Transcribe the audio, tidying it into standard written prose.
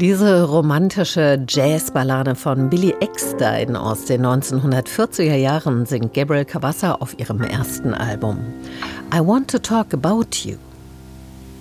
Diese romantische Jazzballade von Billy Eckstine aus den 1940er Jahren singt Gabriel Cavanza auf ihrem ersten Album. I Want to Talk About You.